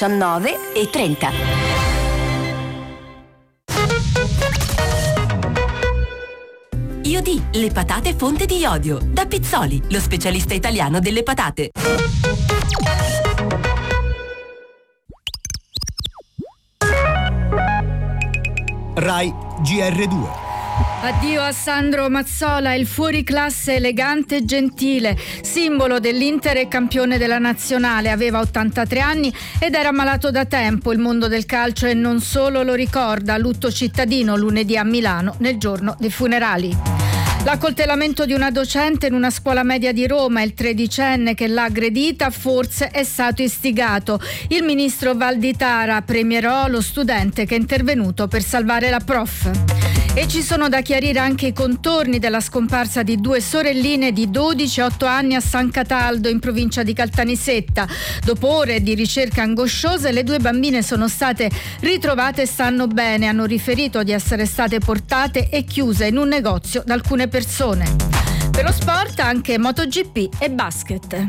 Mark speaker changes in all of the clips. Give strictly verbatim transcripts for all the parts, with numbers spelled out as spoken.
Speaker 1: diciannove e trenta. Iodi, le patate fonte di iodio. Da Pizzoli, lo specialista italiano delle patate.
Speaker 2: Rai G R due.
Speaker 3: Addio a Sandro Mazzola, il fuoriclasse elegante e gentile, simbolo dell'Inter e campione della nazionale. Aveva ottantatré anni ed era malato da tempo. Il mondo del calcio e non solo lo ricorda. Lutto cittadino lunedì a Milano nel giorno dei funerali. L'accoltellamento di una docente in una scuola media di Roma, il tredicenne che l'ha aggredita forse è stato istigato. Il ministro Valditara premierò lo studente che è intervenuto per salvare la prof. E ci sono da chiarire anche i contorni della scomparsa di due sorelline di dodici e otto anni a San Cataldo, in provincia di Caltanissetta. Dopo ore di ricerche angosciose, le due bambine sono state ritrovate e stanno bene. Hanno riferito di essere state portate e chiuse in un negozio da alcune persone. Per lo sport anche MotoGP e basket.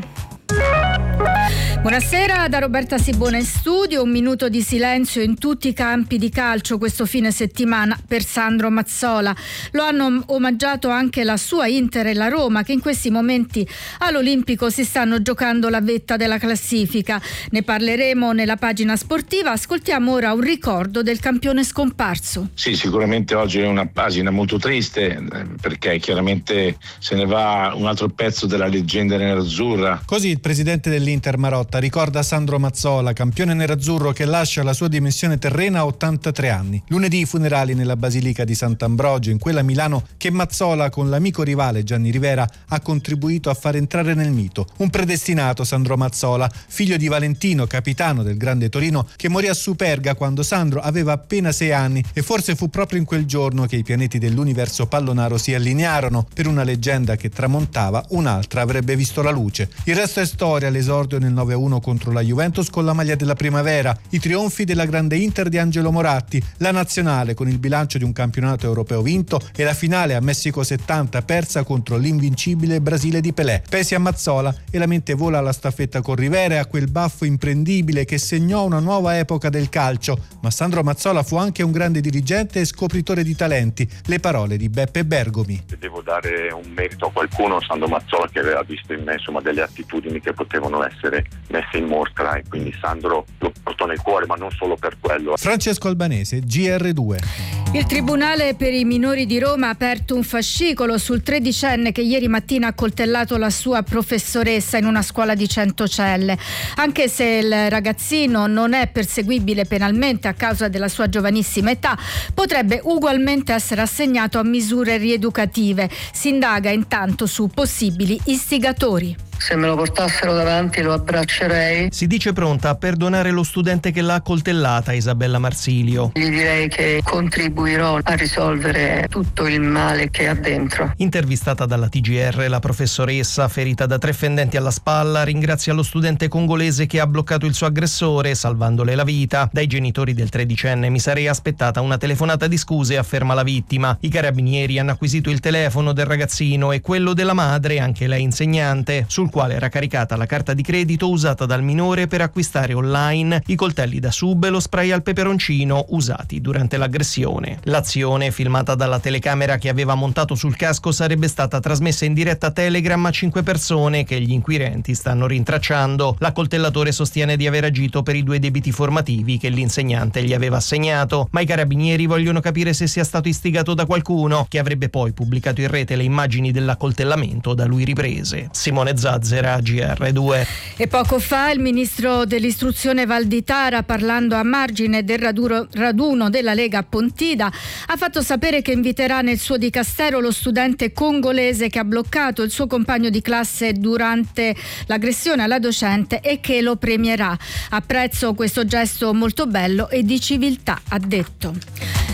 Speaker 3: Buonasera da Roberta Sibona in studio. Un minuto di silenzio in tutti i campi di calcio questo fine settimana per Sandro Mazzola. Lo hanno omaggiato anche la sua Inter e la Roma, che in questi momenti all'Olimpico si stanno giocando la vetta della classifica. Ne parleremo nella pagina sportiva. Ascoltiamo ora un ricordo del campione scomparso.
Speaker 4: Sì, sicuramente oggi è una pagina molto triste, perché chiaramente se ne va un altro pezzo della leggenda nerazzurra.
Speaker 5: Così il presidente dell'Inter Marotta ricorda Sandro Mazzola, campione nerazzurro che lascia la sua dimensione terrena a ottantatré anni. Lunedì i funerali nella Basilica di Sant'Ambrogio, in quella Milano che Mazzola con l'amico rivale Gianni Rivera ha contribuito a far entrare nel mito. Un predestinato Sandro Mazzola, figlio di Valentino, capitano del Grande Torino, che morì a Superga quando Sandro aveva appena sei anni, e forse fu proprio in quel giorno che i pianeti dell'universo pallonaro si allinearono. Per una leggenda che tramontava, un'altra avrebbe visto la luce. Il resto è storia, l'esordio nel nove a uno contro la Juventus con la maglia della primavera, i trionfi della grande Inter di Angelo Moratti, la nazionale con il bilancio di un campionato europeo vinto e la finale a Messico settanta persa contro l'invincibile Brasile di Pelé. Pesi a Mazzola e la mente vola alla staffetta con Rivera e a quel baffo imprendibile che segnò una nuova epoca del calcio. Ma Sandro Mazzola fu anche un grande dirigente e scopritore di talenti. Le parole di Beppe Bergomi.
Speaker 6: Devo dare un merito a qualcuno, Sandro Mazzola, che aveva visto in me insomma delle attitudini che potevano essere messe in mostra, e quindi Sandro lo porto nel cuore, ma non solo per quello.
Speaker 5: Francesco Albanese, G R due.
Speaker 3: Il Tribunale per i minori di Roma ha aperto un fascicolo sul tredicenne che ieri mattina ha accoltellato la sua professoressa in una scuola di Centocelle. Anche se il ragazzino non è perseguibile penalmente a causa della sua giovanissima età, potrebbe ugualmente essere assegnato a misure rieducative. Si indaga intanto su possibili istigatori.
Speaker 7: Se me lo portassero davanti lo abbraccerei.
Speaker 8: Si dice pronta a perdonare lo studente che l'ha accoltellata, Isabella Marsilio.
Speaker 7: Gli direi che contribuirò a risolvere tutto il male che ha dentro.
Speaker 8: Intervistata dalla T G R, la professoressa, ferita da tre fendenti alla spalla, ringrazia lo studente congolese che ha bloccato il suo aggressore, salvandole la vita. Dai genitori del tredicenne mi sarei aspettata una telefonata di scuse, afferma la vittima. I carabinieri hanno acquisito il telefono del ragazzino e quello della madre, anche lei insegnante, sul quale era caricata la carta di credito usata dal minore per acquistare online i coltelli da sub e lo spray al peperoncino usati durante l'aggressione. L'azione, filmata dalla telecamera che aveva montato sul casco, sarebbe stata trasmessa in diretta Telegram a cinque persone che gli inquirenti stanno rintracciando. L'accoltellatore sostiene di aver agito per i due debiti formativi che l'insegnante gli aveva assegnato, ma i carabinieri vogliono capire se sia stato istigato da qualcuno, che avrebbe poi pubblicato in rete le immagini dell'accoltellamento da lui riprese. Simone Zazzera, G R due.
Speaker 3: E poco fa il ministro dell'istruzione Valditara, parlando a margine del raduno, raduno della Lega a Pontida, ha fatto sapere che inviterà nel suo dicastero lo studente congolese che ha bloccato il suo compagno di classe durante l'aggressione alla docente e che lo premierà. Apprezzo questo gesto molto bello e di civiltà, ha detto.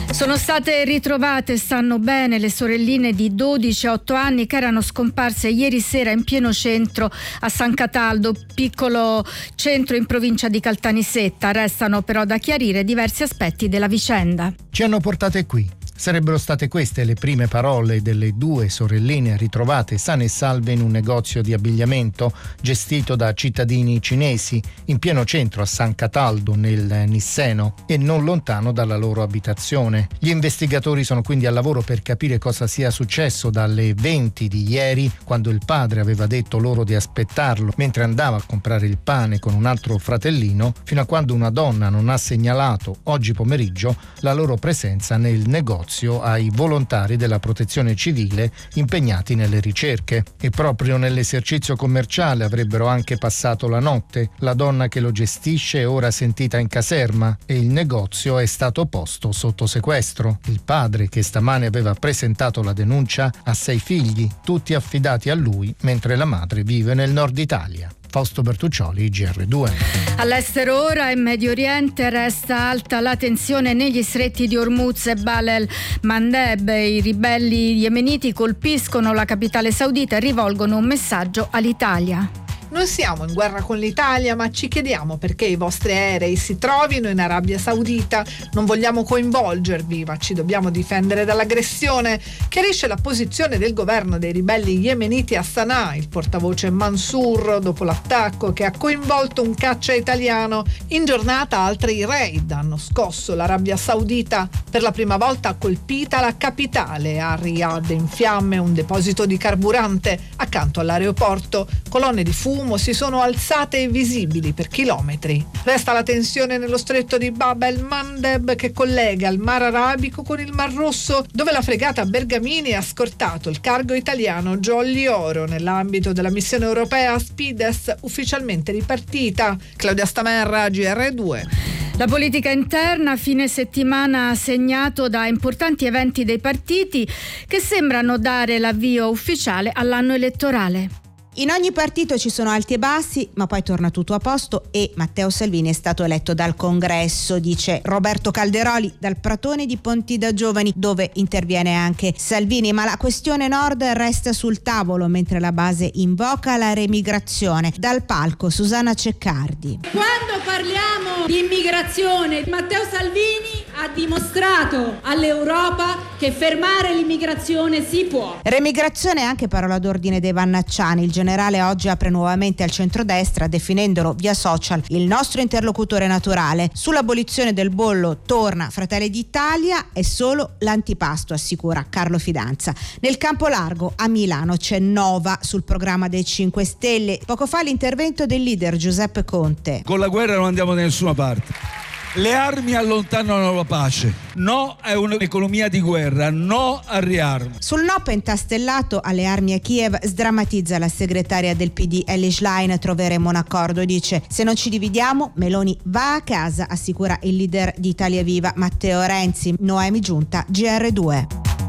Speaker 3: Sono state ritrovate, stanno bene, le sorelline di dodici e otto anni che erano scomparse ieri sera in pieno centro a San Cataldo, piccolo centro in provincia di Caltanissetta. Restano però da chiarire diversi aspetti della vicenda.
Speaker 9: Ci hanno portate qui. Sarebbero state queste le prime parole delle due sorelline ritrovate sane e salve in un negozio di abbigliamento gestito da cittadini cinesi in pieno centro a San Cataldo nel Nisseno e non lontano dalla loro abitazione. Gli investigatori sono quindi al lavoro per capire cosa sia successo dalle venti di ieri, quando il padre aveva detto loro di aspettarlo mentre andava a comprare il pane con un altro fratellino, fino a quando una donna non ha segnalato oggi pomeriggio la loro presenza nel negozio ai volontari della protezione civile impegnati nelle ricerche. E proprio nell'esercizio commerciale avrebbero anche passato la notte. La donna che lo gestisce è ora sentita in caserma e il negozio è stato posto sotto sequestro. Il padre, che stamane aveva presentato la denuncia, ha sei figli, tutti affidati a lui, mentre la madre vive nel nord Italia. Fausto Bertuccioli, G R due.
Speaker 3: All'estero ora, in Medio Oriente, resta alta la tensione negli stretti di Hormuz e Bab el-Mandeb. I ribelli yemeniti colpiscono la capitale saudita e rivolgono un messaggio all'Italia.
Speaker 10: Non siamo in guerra con l'Italia, ma ci chiediamo perché i vostri aerei si trovino in Arabia Saudita. Non vogliamo coinvolgervi, ma ci dobbiamo difendere dall'aggressione. Chiarisce la posizione del governo dei ribelli yemeniti a Sana'a, il portavoce Mansour, dopo l'attacco che ha coinvolto un caccia italiano. In giornata altri raid hanno scosso l'Arabia Saudita. Per la prima volta colpita la capitale, a Riyadh, in fiamme un deposito di carburante accanto all'aeroporto. Colonne di fumo si sono alzate e visibili per chilometri. Resta la tensione nello stretto di Bab el-Mandeb, che collega il Mar Arabico con il Mar Rosso, dove la fregata Bergamini ha scortato il cargo italiano Jolly Oro nell'ambito della missione europea Spides, ufficialmente ripartita. Claudia Stamerra, G R due.
Speaker 3: La politica interna, fine settimana segnato da importanti eventi dei partiti che sembrano dare l'avvio ufficiale all'anno elettorale.
Speaker 11: In ogni partito ci sono alti e bassi, ma poi torna tutto a posto e Matteo Salvini è stato eletto dal Congresso, dice Roberto Calderoli dal Pratone di Ponti da Giovani, dove interviene anche Salvini. Ma la questione Nord resta sul tavolo, mentre la base invoca la remigrazione. Dal palco Susanna Ceccardi.
Speaker 12: Quando parliamo di immigrazione, Matteo Salvini ha dimostrato all'Europa che fermare l'immigrazione si può.
Speaker 11: Remigrazione è anche parola d'ordine dei Vannacciani. Il generale oggi apre nuovamente al centrodestra, definendolo via social il nostro interlocutore naturale. Sull'abolizione del bollo torna Fratelli d'Italia, è solo l'antipasto, assicura Carlo Fidanza. Nel campo largo a Milano c'è Nova sul programma dei cinque Stelle. Poco fa l'intervento del leader Giuseppe Conte.
Speaker 13: Con la guerra non andiamo da nessuna parte. Le armi allontanano la pace. No a un'economia di guerra, no al riarmo.
Speaker 11: Sul no pentastellato alle armi a Kiev sdrammatizza la segretaria del P D Elly Schlein. Troveremo un accordo, dice. Se non ci dividiamo, Meloni va a casa, assicura il leader di Italia Viva Matteo Renzi. Noemi Giunta, G R due.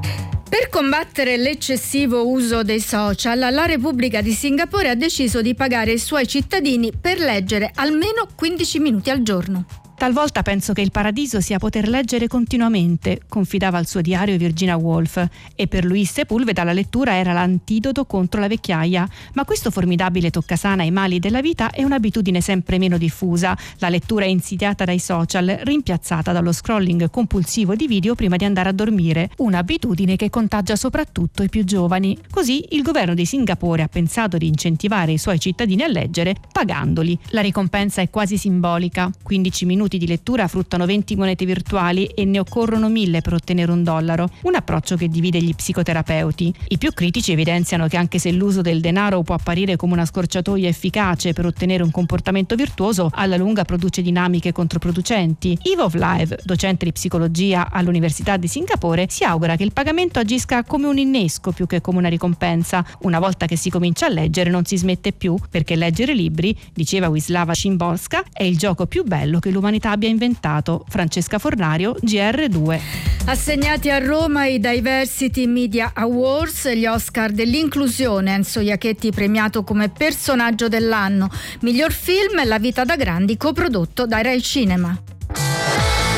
Speaker 3: Per combattere l'eccessivo uso dei social, la Repubblica di Singapore ha deciso di pagare i suoi cittadini per leggere almeno quindici minuti al giorno.
Speaker 14: Talvolta penso che il paradiso sia poter leggere continuamente, confidava al suo diario Virginia Woolf, e per Luis Sepulveda la lettura era l'antidoto contro la vecchiaia. Ma questo formidabile toccasana ai mali della vita è un'abitudine sempre meno diffusa. La lettura è insidiata dai social, rimpiazzata dallo scrolling compulsivo di video prima di andare a dormire, un'abitudine che contagia soprattutto i più giovani. Così il governo di Singapore ha pensato di incentivare i suoi cittadini a leggere pagandoli. La ricompensa è quasi simbolica, quindici minuti di lettura fruttano venti monete virtuali e ne occorrono mille per ottenere un dollaro, un approccio che divide gli psicoterapeuti. I più critici evidenziano che anche se l'uso del denaro può apparire come una scorciatoia efficace per ottenere un comportamento virtuoso, alla lunga produce dinamiche controproducenti. Eve of Live, docente di psicologia all'Università di Singapore, si augura che il pagamento agisca come un innesco più che come una ricompensa. Una volta che si comincia a leggere non si smette più, perché leggere libri, diceva Wisława Szymborska, è il gioco più bello che l'umanità abbia inventato. Francesca Fornario, G R due.
Speaker 3: Assegnati a Roma i Diversity Media Awards, gli Oscar dell'inclusione. Enzo Iacchetti premiato come personaggio dell'anno. Miglior film La vita da grandi, coprodotto da Rai Cinema.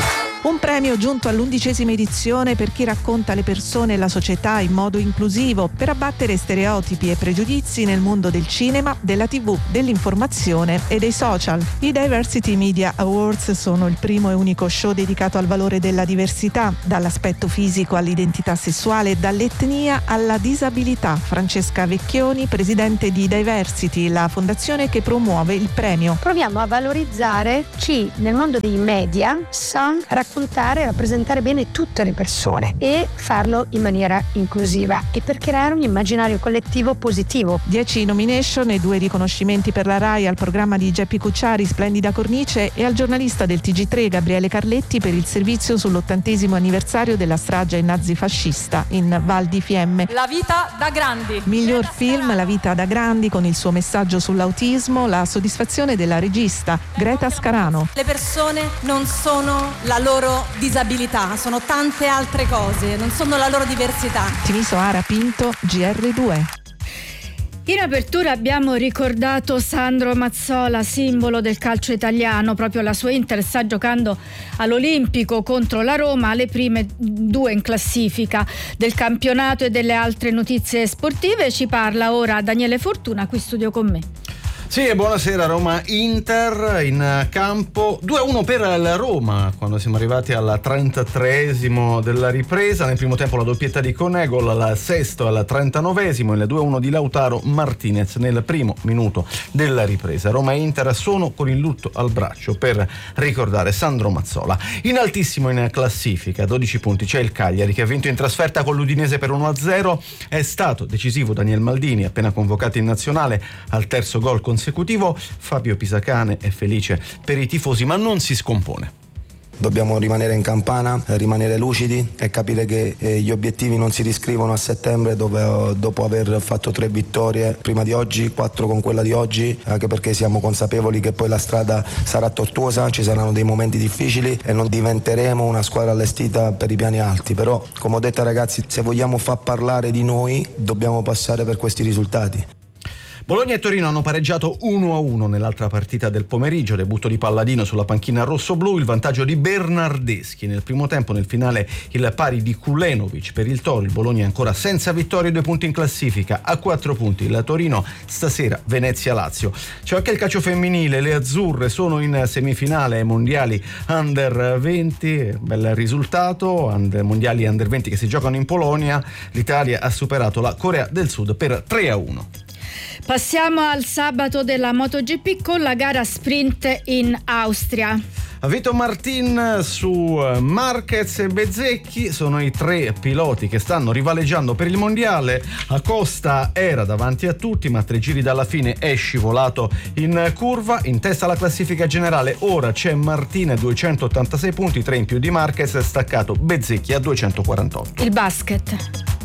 Speaker 15: Un premio giunto all'undicesima edizione per chi racconta le persone e la società in modo inclusivo, per abbattere stereotipi e pregiudizi nel mondo del cinema, della tivù, dell'informazione e dei social. I Diversity Media Awards sono il primo e unico show dedicato al valore della diversità, dall'aspetto fisico all'identità sessuale, dall'etnia alla disabilità. Francesca Vecchioni, presidente di Diversity, la fondazione che promuove il premio.
Speaker 16: Proviamo a valorizzare chi nel mondo dei media sa raccontare e rappresentare bene tutte le persone e farlo in maniera inclusiva e per creare un immaginario collettivo positivo.
Speaker 15: Dieci nomination e due riconoscimenti per la RAI al programma di Geppi Cucciari, Splendida Cornice, e al giornalista del T G tre Gabriele Carletti per il servizio sull'ottantesimo anniversario della strage nazifascista in Val di Fiemme.
Speaker 17: La vita da grandi.
Speaker 15: Miglior film La vita da grandi, con il suo messaggio sull'autismo, la soddisfazione della regista Greta Scarano.
Speaker 17: Le persone non sono la loro disabilità, sono tante altre cose, non sono la loro diversità.
Speaker 15: Timiso Ara Pinto, G R due.
Speaker 3: In apertura abbiamo ricordato Sandro Mazzola, simbolo del calcio italiano. Proprio la sua Inter sta giocando all'Olimpico contro la Roma, alle prime due in classifica del campionato. E delle altre notizie sportive ci parla ora Daniele Fortuna, qui in studio con me.
Speaker 18: Sì, buonasera. Roma-Inter in campo, due a uno per la Roma quando siamo arrivati al trentatreesimo della ripresa. Nel primo tempo la doppietta di Koné, gol al sesto al trentanovesimo, il due a uno di Lautaro Martinez nel primo minuto della ripresa. Roma e Inter sono con il lutto al braccio per ricordare Sandro Mazzola. In altissimo in classifica, dodici punti, c'è il Cagliari che ha vinto in trasferta con l'Udinese per uno a zero. È stato decisivo Daniel Maldini, appena convocato in nazionale, al terzo gol consecutivo. Fabio Pisacane è felice per i tifosi, ma non si scompone.
Speaker 19: Dobbiamo rimanere in campana, rimanere lucidi e capire che eh, gli obiettivi non si riscrivono a settembre dove, dopo aver fatto tre vittorie prima di oggi, quattro con quella di oggi, anche perché siamo consapevoli che poi la strada sarà tortuosa, ci saranno dei momenti difficili e non diventeremo una squadra allestita per i piani alti. Però, come ho detto ai ragazzi, se vogliamo far parlare di noi dobbiamo passare per questi risultati.
Speaker 18: Bologna e Torino hanno pareggiato uno a uno nell'altra partita del pomeriggio, debutto di Palladino sulla panchina rossoblù, il vantaggio di Bernardeschi nel primo tempo, nel finale il pari di Kulenovic per il Toro. Il Bologna è ancora senza vittorie, due punti in classifica, a quattro punti il Torino. Stasera Venezia-Lazio. C'è anche il calcio femminile, le azzurre sono in semifinale ai mondiali under venti, bel risultato, under, mondiali under venti che si giocano in Polonia. L'Italia ha superato la Corea del Sud per tre a uno.
Speaker 3: Passiamo al sabato della MotoGP con la gara sprint in Austria.
Speaker 18: Vito Martin su Marquez e Bezzecchi sono i tre piloti che stanno rivaleggiando per il mondiale. Acosta era davanti a tutti, ma a tre giri dalla fine è scivolato in curva. In testa alla classifica generale ora c'è Martin a duecentottantasei punti, tre in più di Marquez, staccato Bezzecchi a duecentoquarantotto.
Speaker 3: Il basket.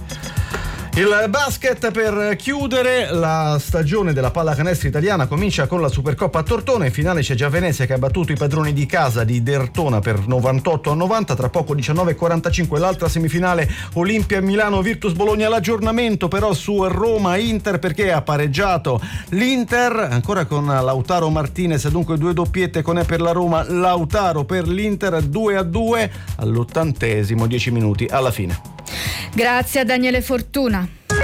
Speaker 18: Il basket per chiudere la stagione della pallacanestro italiana comincia con la Supercoppa a Tortona. In finale c'è già Venezia che ha battuto i padroni di casa di Dertona per novantotto a novanta. Tra poco diciannove e quarantacinque l'altra semifinale Olimpia Milano Virtus Bologna. L'aggiornamento però su Roma Inter, perché ha pareggiato l'Inter ancora con Lautaro Martinez, dunque due doppiette con E per la Roma, Lautaro per l'Inter, due a due all'ottantesimo, dieci minuti alla fine.
Speaker 3: Grazie a Daniele Fortuna.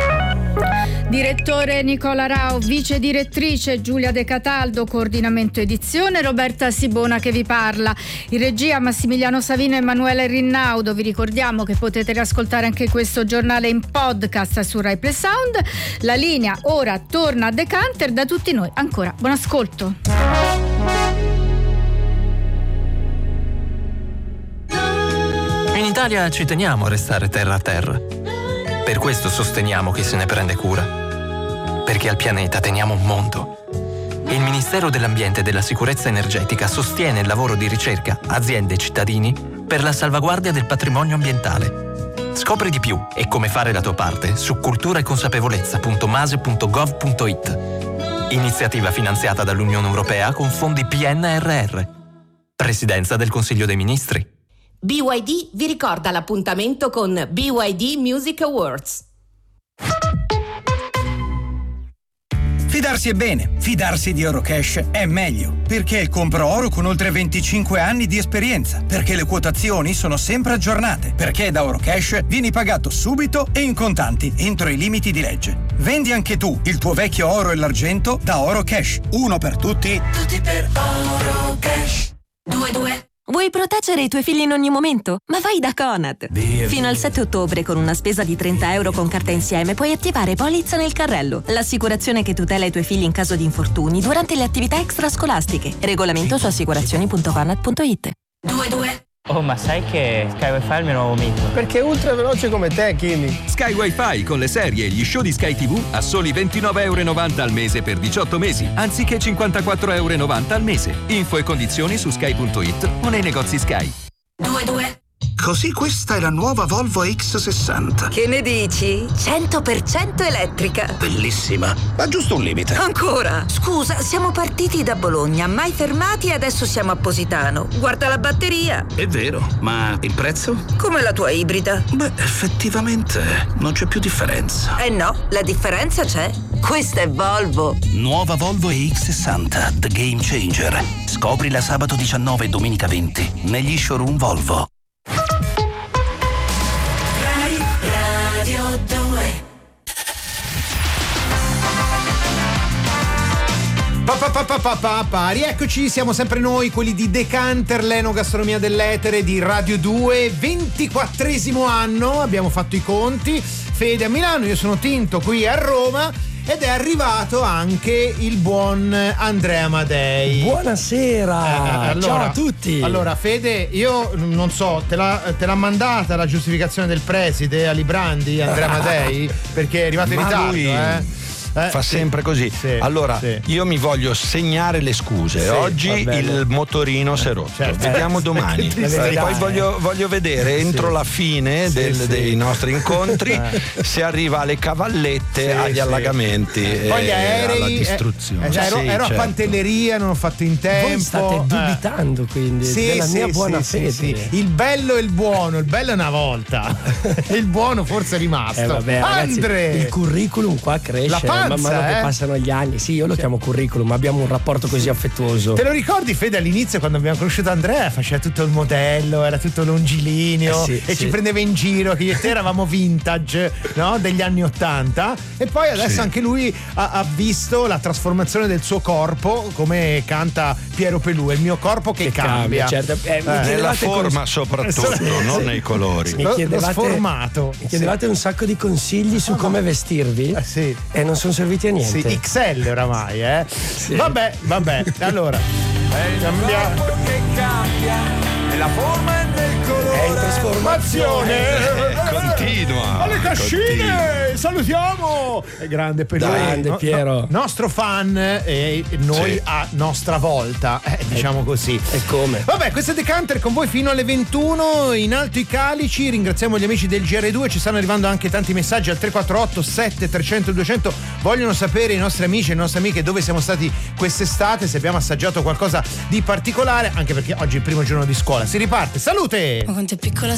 Speaker 3: Direttore Nicola Rao, vice direttrice Giulia De Cataldo, coordinamento edizione Roberta Sibona che vi parla. In regia Massimiliano Savino e Emanuele Rinnaudo. Vi ricordiamo che potete riascoltare anche questo giornale in podcast su Rai Play Sound. La linea ora torna a Decanter. Da tutti noi ancora buon ascolto.
Speaker 20: In Italia ci teniamo a restare terra a terra. Per questo sosteniamo chi se ne prende cura. Perché al pianeta teniamo un mondo. Il Ministero dell'Ambiente e della Sicurezza Energetica sostiene il lavoro di ricerca, aziende e cittadini per la salvaguardia del patrimonio ambientale. Scopri di più e come fare la tua parte su cultura e consapevolezza punto mase punto gov punto it. Iniziativa finanziata dall'Unione Europea con fondi P N R R. Presidenza del Consiglio dei Ministri.
Speaker 1: B Y D vi ricorda l'appuntamento con B Y D Music Awards.
Speaker 21: Fidarsi è bene, fidarsi di Eurocash è meglio, perché compro oro con oltre venticinque anni di esperienza, perché le quotazioni sono sempre aggiornate, perché da Eurocash vieni pagato subito e in contanti entro i limiti di legge. Vendi anche tu il tuo vecchio oro e l'argento da Eurocash. Uno per tutti, tutti per Eurocash.
Speaker 1: due due. Vuoi proteggere i tuoi figli in ogni momento? Ma vai da Conad! Via, Fino via. al sette ottobre, con una spesa di trenta euro con carta insieme, puoi attivare Polizza nel carrello, l'assicurazione che tutela i tuoi figli in caso di infortuni durante le attività extrascolastiche. Regolamento su assicurazioni punto conad punto it. due due.
Speaker 22: Oh, ma sai che Sky Wi-Fi è il mio nuovo mito?
Speaker 23: Perché è ultra veloce come te, Kimi.
Speaker 24: Sky Wi-Fi con le serie e gli show di Sky tivù a soli ventinove euro e novanta al mese per diciotto mesi, anziché cinquantaquattro euro e novanta al mese. Info e condizioni su sky punto it o nei negozi Sky.
Speaker 1: due due.
Speaker 25: Così questa è la nuova Volvo X sessanta.
Speaker 26: Che ne dici? cento per cento elettrica.
Speaker 25: Bellissima, ma giusto un limite.
Speaker 26: Ancora? Scusa, siamo partiti da Bologna, mai fermati e adesso siamo a Positano. Guarda la batteria.
Speaker 25: È vero, ma il prezzo?
Speaker 26: Come la tua ibrida.
Speaker 25: Beh, effettivamente non c'è più differenza.
Speaker 26: Eh no, la differenza c'è. Questa è Volvo.
Speaker 25: Nuova Volvo E X sessanta, The Game Changer. Scoprila sabato diciannove e domenica venti negli showroom Volvo.
Speaker 2: Pa, pa, pa, pa, pa, pa, pa. Rieccoci, siamo sempre noi, quelli di Decanter, l'enogastronomia dell'etere di Radio due, ventiquattresimo anno, abbiamo fatto i conti. Fede a Milano, io sono Tinto qui a Roma ed è arrivato anche il buon Andrea Amadei.
Speaker 23: Buonasera,
Speaker 2: eh, allora,
Speaker 23: ciao a tutti.
Speaker 2: Allora Fede, io non so, te l'ha, te l'ha mandata la giustificazione del preside a Librandi, Andrea Amadei, perché è arrivato in
Speaker 27: Ma
Speaker 2: ritardo,
Speaker 27: lui...
Speaker 2: eh?
Speaker 27: Eh, fa sì, sempre così.
Speaker 2: Sì,
Speaker 27: allora,
Speaker 2: sì.
Speaker 27: io mi voglio segnare le scuse.
Speaker 2: Sì,
Speaker 27: Oggi il motorino si è rotto.
Speaker 2: Certo.
Speaker 27: Vediamo domani.
Speaker 2: Eh,
Speaker 27: Poi voglio, voglio vedere entro
Speaker 2: sì.
Speaker 27: la fine
Speaker 2: sì,
Speaker 27: del,
Speaker 2: sì.
Speaker 27: dei nostri incontri se arriva alle cavallette,
Speaker 2: sì,
Speaker 27: agli
Speaker 2: sì.
Speaker 27: allagamenti.
Speaker 2: Poi gli
Speaker 27: e
Speaker 2: aerei,
Speaker 27: alla distruzione.
Speaker 2: Eh, cioè, ero,
Speaker 27: Sì,
Speaker 2: ero
Speaker 27: certo.
Speaker 2: a Pantelleria, non ho fatto in tempo.
Speaker 23: Voi state dubitando
Speaker 2: eh.
Speaker 23: quindi
Speaker 2: sì,
Speaker 23: della
Speaker 2: sì,
Speaker 23: mia
Speaker 2: sì,
Speaker 23: buona
Speaker 2: sì,
Speaker 23: fede.
Speaker 2: sì. Il bello e il buono, il bello è una volta. Il buono forse è rimasto.
Speaker 23: Eh, vabbè, ragazzi,
Speaker 2: Andre!
Speaker 23: il curriculum qua cresce
Speaker 2: La panza,
Speaker 23: man mano
Speaker 2: eh?
Speaker 23: che passano gli anni. Sì, io lo chiamo curriculum, abbiamo un rapporto così affettuoso.
Speaker 2: Te lo ricordi, Fede, all'inizio quando abbiamo conosciuto Andrea faceva tutto il modello, era tutto longilineo
Speaker 23: eh sì,
Speaker 2: e
Speaker 23: sì.
Speaker 2: ci prendeva in giro che io e te eravamo vintage, no? Degli anni ottanta, e poi adesso
Speaker 27: Sì.
Speaker 2: anche lui ha, ha visto la trasformazione del suo corpo, come canta Piero Pelù, è il mio corpo che,
Speaker 23: Che cambia,
Speaker 2: cambia.
Speaker 23: certo. Eh, mi
Speaker 27: Nella
Speaker 23: chiedevate
Speaker 27: forma
Speaker 23: cons-
Speaker 27: soprattutto,
Speaker 23: Sì,
Speaker 27: non
Speaker 23: sì.
Speaker 27: nei colori.
Speaker 23: Mi
Speaker 2: L'ho- l'ho
Speaker 23: chiedevate,
Speaker 2: sformato.
Speaker 23: mi chiedevate un sacco di consigli su come vestirvi
Speaker 2: Eh, sì.
Speaker 23: e non sono serviti a
Speaker 2: Sì,
Speaker 23: niente.
Speaker 2: X L oramai, eh. Vabbè, vabbè. Allora, cambia.
Speaker 28: che cambia nella forma e nel colore.
Speaker 23: È in trasformazione.
Speaker 27: Continua.
Speaker 2: Alle cascine!
Speaker 27: continua.
Speaker 2: Salutiamo! È grande per
Speaker 23: Grande
Speaker 2: no,
Speaker 23: Piero.
Speaker 2: no, nostro fan e noi
Speaker 27: Sì.
Speaker 2: a nostra volta, eh, diciamo così.
Speaker 23: E come?
Speaker 2: Vabbè, questo è Decanter con voi fino alle ventuno, in alto i calici. Ringraziamo gli amici del G R due, ci stanno arrivando anche tanti messaggi al tre quattro otto sette trecento duecento. Vogliono sapere i nostri amici e le nostre amiche dove siamo stati quest'estate, se abbiamo assaggiato qualcosa di particolare, anche perché oggi è il primo giorno di scuola. Si riparte. Salute!
Speaker 29: Ma quanto è piccola